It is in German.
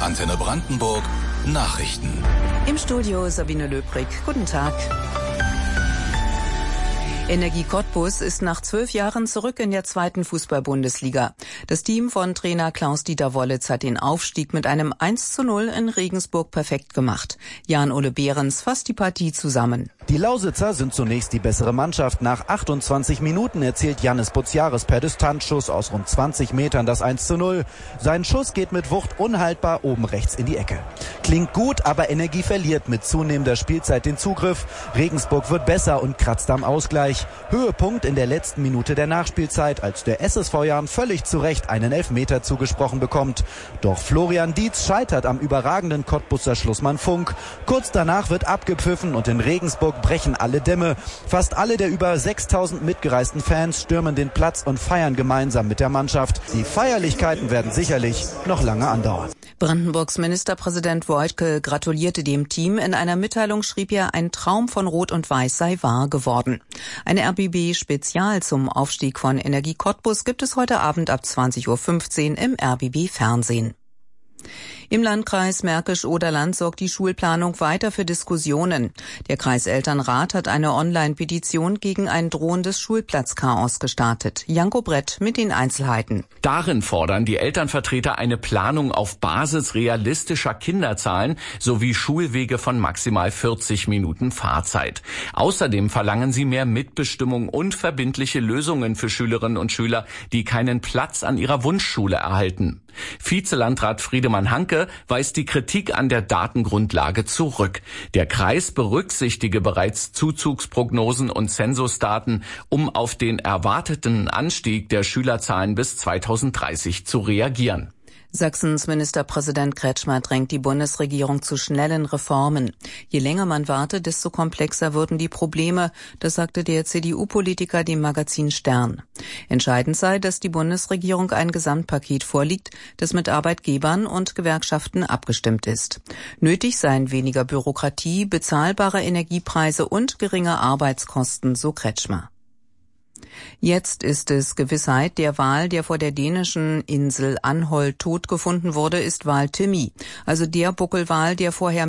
Antenne Brandenburg Nachrichten. Im Studio Sabine Löbrig. Guten Tag. Energie Cottbus ist nach 12 Jahren zurück in der 2. Fußball-Bundesliga. Das Team von Trainer Klaus-Dieter Wollitz hat den Aufstieg mit einem 1:0 in Regensburg perfekt gemacht. Jan-Ole Behrens fasst die Partie zusammen. Die Lausitzer sind zunächst die bessere Mannschaft. Nach 28 Minuten erzielt Jannis Buziares per Distanzschuss aus rund 20 Metern das 1:0. Sein Schuss geht mit Wucht unhaltbar oben rechts in die Ecke. Klingt gut, aber Energie verliert mit zunehmender Spielzeit den Zugriff. Regensburg wird besser und kratzt am Ausgleich. Höhepunkt in der letzten Minute der Nachspielzeit, als der SSV Jahn völlig zu Recht einen Elfmeter zugesprochen bekommt. Doch Florian Dietz scheitert am überragenden Cottbuser Schlussmann Funk. Kurz danach wird abgepfiffen und in Regensburg brechen alle Dämme. Fast alle der über 6000 mitgereisten Fans stürmen den Platz und feiern gemeinsam mit der Mannschaft. Die Feierlichkeiten werden sicherlich noch lange andauern. Brandenburgs Ministerpräsident Woidke gratulierte dem Team. In einer Mitteilung schrieb er, ein Traum von Rot und Weiß sei wahr geworden. Eine RBB-Spezial zum Aufstieg von Energie Cottbus gibt es heute Abend ab 20:15 Uhr im RBB-Fernsehen. Im Landkreis Märkisch-Oderland sorgt die Schulplanung weiter für Diskussionen. Der Kreiselternrat hat eine Online-Petition gegen ein drohendes Schulplatzchaos gestartet. Janko Brett mit den Einzelheiten. Darin fordern die Elternvertreter eine Planung auf Basis realistischer Kinderzahlen sowie Schulwege von maximal 40 Minuten Fahrzeit. Außerdem verlangen sie mehr Mitbestimmung und verbindliche Lösungen für Schülerinnen und Schüler, die keinen Platz an ihrer Wunschschule erhalten. Vizelandrat Friedemann Hanke weist die Kritik an der Datengrundlage zurück. Der Kreis berücksichtige bereits Zuzugsprognosen und Zensusdaten, um auf den erwarteten Anstieg der Schülerzahlen bis 2030 zu reagieren. Sachsens Ministerpräsident Kretschmer drängt die Bundesregierung zu schnellen Reformen. Je länger man wartet, desto komplexer würden die Probleme, das sagte der CDU-Politiker dem Magazin Stern. Entscheidend sei, dass die Bundesregierung ein Gesamtpaket vorlegt, das mit Arbeitgebern und Gewerkschaften abgestimmt ist. Nötig seien weniger Bürokratie, bezahlbare Energiepreise und geringe Arbeitskosten, so Kretschmer. Jetzt ist es Gewissheit, der Wal, der vor der dänischen Insel Anholt tot gefunden wurde, ist Wal Timmy, also der Buckelwal, der vorher